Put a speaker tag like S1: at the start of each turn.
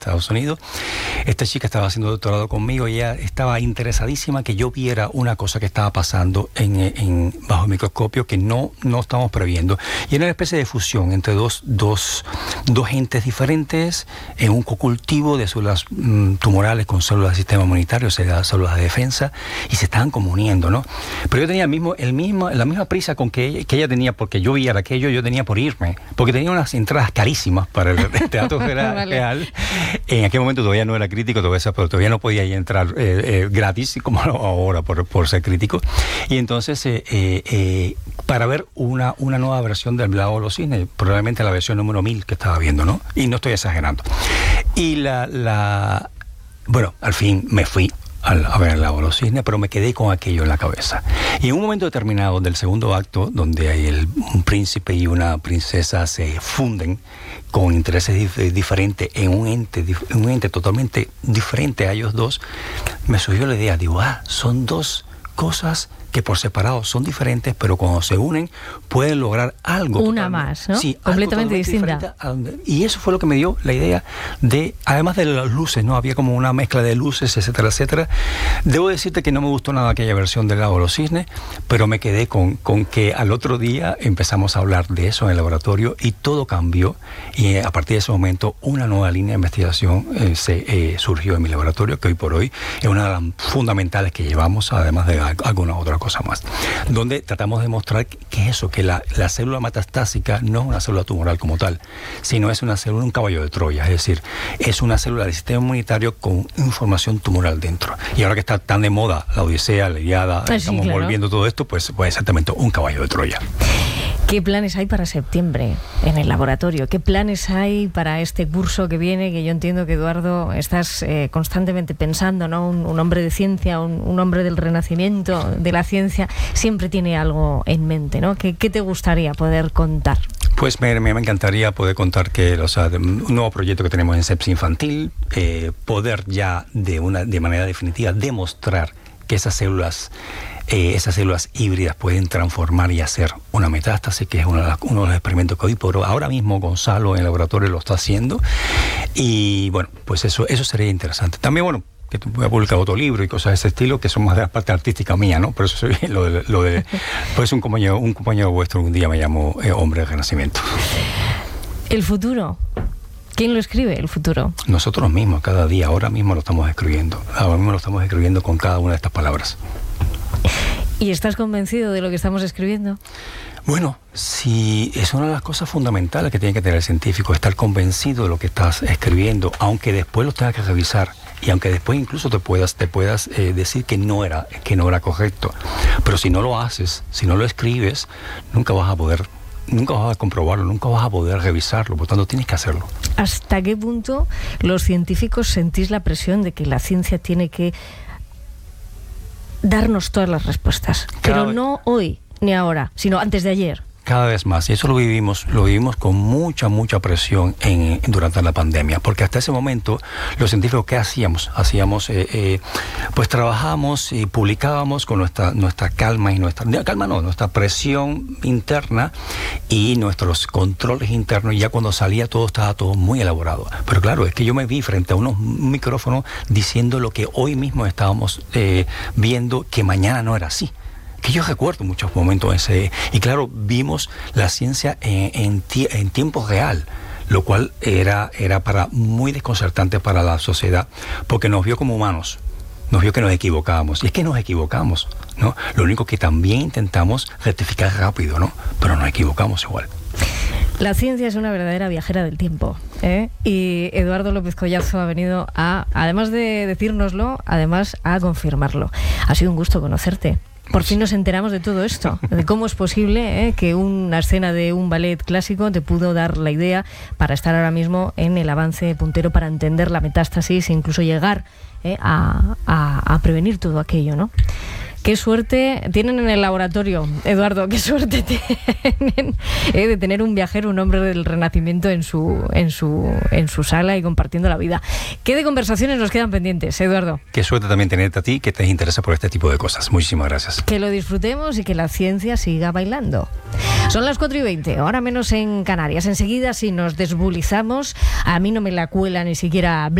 S1: Estados Unidos. Esta chica estaba haciendo doctorado conmigo y ella estaba interesadísima que yo viera una cosa que estaba pasando bajo el microscopio que no estábamos previendo. Y era una especie de fusión entre dos entes diferentes en un cocultivo de células tumorales con células del sistema inmunitario, o sea, células de defensa, y se estaban como uniendo, ¿no? Pero yo tenía la misma prisa con que ella tenía, porque yo viera aquello, yo tenía por irme, porque tenía unas entradas carísimas para el Teatro Real. En aquel momento todavía no era crítico, pero todavía no podía entrar gratis, como ahora por ser crítico. Y entonces, para ver una nueva versión del Lago de los Cisnes, probablemente la versión número 1000 que estaba viendo, ¿no? Y no estoy exagerando. Y bueno, al fin me fui a ver el Lago de los Cisnes, pero me quedé con aquello en la cabeza. Y en un momento determinado del segundo acto, donde hay un príncipe y una princesa se funden con intereses diferentes en un ente totalmente diferente a ellos dos, me surgió la idea, digo, son dos cosas que por separado son diferentes, pero cuando se unen pueden lograr algo.
S2: Una más, ¿no?
S1: Sí,
S2: completamente distinta.
S1: Y eso fue lo que me dio la idea de, además de las luces, ¿no? Había como una mezcla de luces, etcétera, etcétera. Debo decirte que no me gustó nada aquella versión del Lago de los Cisnes, pero me quedé con que al otro día empezamos a hablar de eso en el laboratorio y todo cambió. Y a partir de ese momento, una nueva línea de investigación surgió en mi laboratorio, que hoy por hoy es una de las fundamentales que llevamos, además de alguna otra cosa más, donde tratamos de demostrar que eso, que la célula metastásica no es una célula tumoral como tal, sino es una célula, un caballo de Troya, es decir, es una célula del sistema inmunitario con información tumoral dentro. Y ahora que está tan de moda la Odisea, la Ilíada, estamos volviendo todo esto, pues exactamente un caballo de Troya.
S2: ¿Qué planes hay para septiembre en el laboratorio? ¿Qué planes hay para este curso que viene? Que yo entiendo que, Eduardo, estás constantemente pensando, ¿no? Un hombre de ciencia, un hombre del renacimiento de la ciencia, siempre tiene algo en mente, ¿no? ¿Qué te gustaría poder contar?
S1: Pues me encantaría poder contar que, un nuevo proyecto que tenemos en sepsis infantil, poder ya de manera definitiva demostrar que esas células híbridas pueden transformar y hacer una metástasis, que es uno de los experimentos que ahora mismo Gonzalo en el laboratorio lo está haciendo. Y bueno, pues eso sería interesante. También, bueno, que voy a publicar otro libro y cosas de ese estilo que son más de la parte artística mía, ¿no? Por eso soy pues un compañero vuestro un día me llamó Hombre del Renacimiento.
S2: ¿El futuro? ¿Quién lo escribe, el futuro?
S1: Nosotros mismos, cada día. Ahora mismo lo estamos escribiendo. Ahora mismo lo estamos escribiendo con cada una de estas palabras.
S2: ¿Y estás convencido de lo que estamos escribiendo?
S1: Bueno, sí, es una de las cosas fundamentales que tiene que tener el científico, estar convencido de lo que estás escribiendo, aunque después lo tengas que revisar y aunque después incluso te puedas decir que no era correcto. Pero si no lo haces, si no lo escribes, nunca vas a comprobarlo, nunca vas a poder revisarlo, por tanto tienes que hacerlo.
S2: ¿Hasta qué punto los científicos sentís la presión de que la ciencia tiene que darnos todas las respuestas? Pero no hoy ni ahora, sino antes de ayer.
S1: Cada vez más, y eso lo vivimos con mucha presión durante la pandemia, porque hasta ese momento los científicos, ¿qué hacíamos? Pues trabajábamos y publicábamos con nuestra calma y nuestra presión interna y nuestros controles internos, y ya cuando salía estaba todo muy elaborado. Pero claro, es que yo me vi frente a unos micrófonos diciendo lo que hoy mismo estábamos viendo, que mañana no era así. Que yo recuerdo muchos momentos y claro, vimos la ciencia en tiempo real, lo cual era muy desconcertante para la sociedad, porque nos vio como humanos, nos vio que nos equivocábamos, y es que nos equivocamos, ¿no? Lo único que también intentamos rectificar rápido, ¿no? Pero nos equivocamos igual.
S2: La ciencia es una verdadera viajera del tiempo, ¿eh? Y Eduardo López Collazo ha venido además de decírnoslo, además a confirmarlo. Ha sido un gusto conocerte. Por fin nos enteramos de todo esto, de cómo es posible que una escena de un ballet clásico te pudo dar la idea para estar ahora mismo en el avance puntero para entender la metástasis e incluso llegar a prevenir todo aquello, ¿no? Qué suerte tienen en el laboratorio, Eduardo, qué suerte tienen de tener un viajero, un hombre del Renacimiento en su sala y compartiendo la vida. ¿Qué de conversaciones nos quedan pendientes, Eduardo?
S1: Qué suerte también tenerte a ti, que te interesa por este tipo de cosas. Muchísimas gracias.
S2: Que lo disfrutemos y que la ciencia siga bailando. Son las 4:20, ahora menos en Canarias. Enseguida, si nos desbulizamos, a mí no me la cuela ni siquiera